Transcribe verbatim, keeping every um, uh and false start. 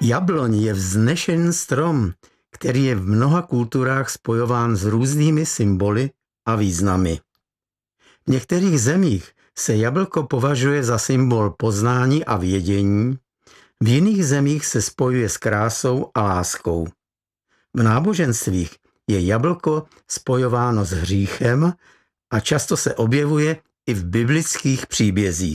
Jabloň je vznešený strom, který je v mnoha kulturách spojován s různými symboly a významy. V některých zemích se jablko považuje za symbol poznání a vědění, v jiných zemích se spojuje s krásou a láskou. V náboženstvích je jablko spojováno s hříchem a často se objevuje i v biblických příbězích.